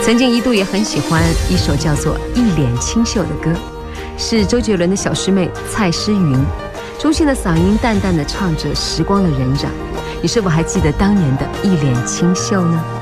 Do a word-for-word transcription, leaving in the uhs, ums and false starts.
曾经一度也很喜欢一首叫做《一脸清秀》的歌，是周杰伦的小师妹蔡诗芸，中性的嗓音淡淡的唱着时光的荏苒。你是否还记得当年的一脸清秀呢？